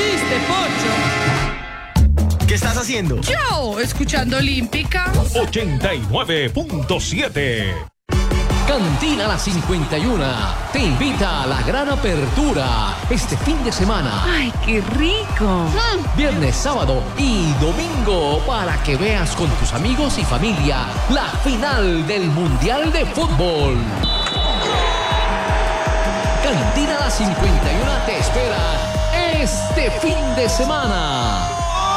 jodiste, Pocho. ¿Qué estás haciendo? Yo, escuchando Olímpica. 89.7. Cantina La 51 te invita a la gran apertura este fin de semana. ¡Ay, qué rico! Viernes, sábado y domingo para que veas con tus amigos y familia la final del Mundial de Fútbol. Cantina La 51 te espera este fin de semana.